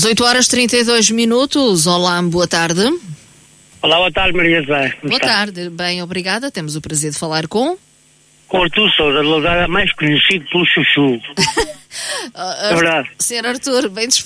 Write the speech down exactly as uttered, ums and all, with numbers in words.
dezoito horas e trinta e dois minutos. Olá, boa tarde. Olá, boa tarde, Maria José. Boa tarde, bem, obrigada. Temos o prazer de falar com... Com Artur Sousa, de Lousada, mais conhecido pelo Chuchu. É verdade. senhor Artur, bem disposto.